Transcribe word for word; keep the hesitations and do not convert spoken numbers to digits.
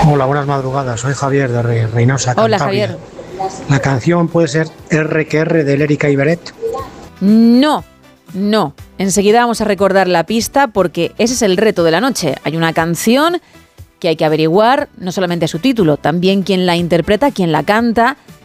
Hola, buenas madrugadas. Soy Javier de Re- Reynosa, Hola, Cantabria. Javier. La canción puede ser R que R de Lérica Ibaret. No, no. Enseguida vamos a recordar la pista porque ese es el reto de la noche. Hay una canción que hay que averiguar no solamente su título, también quién la interpreta, quién la canta